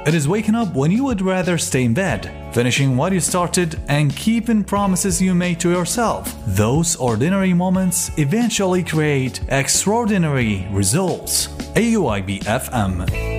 It is waking up when you would rather stay in bed, finishing what you started, and keeping promises you made to yourself. Those ordinary moments eventually create extraordinary results. AUIB FM.